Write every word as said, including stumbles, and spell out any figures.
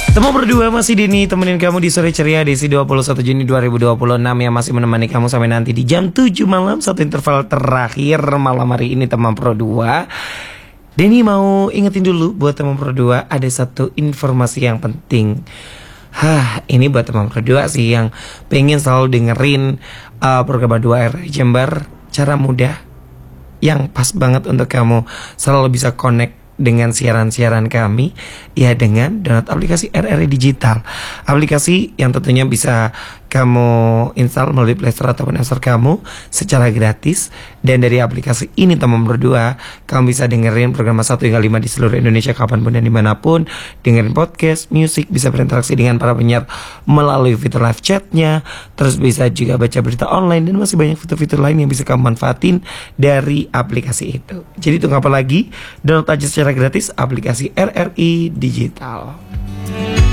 Temu berdua masih Dini temenin kamu di sore ceria edisi dua puluh satu Juni dua ribu dua puluh enam yang masih menemani kamu sampai nanti di jam tujuh malam. Satu interval terakhir malam hari ini teman Pro dua. Dini mau ingetin dulu buat teman Pro dua, ada satu informasi yang penting. Hah, ini buat teman Pro dua sih yang pengen selalu dengerin uh, program dua R Jember. Cara mudah yang pas banget untuk kamu selalu bisa connect dengan siaran-siaran kami, ya dengan download aplikasi R R I Digital. Aplikasi yang tentunya bisa kamu install melalui Play Store ataupun App Store kamu secara gratis. Dan dari aplikasi ini teman berdua, kamu bisa dengerin program satu hingga lima di seluruh Indonesia kapanpun dan dimanapun. Dengerin podcast, musik, bisa berinteraksi dengan para penyiar melalui fitur live chatnya. Terus bisa juga baca berita online dan masih banyak fitur-fitur lain yang bisa kamu manfaatin dari aplikasi itu. Jadi tunggu apa lagi? Download aja secara gratis aplikasi R R I Digital.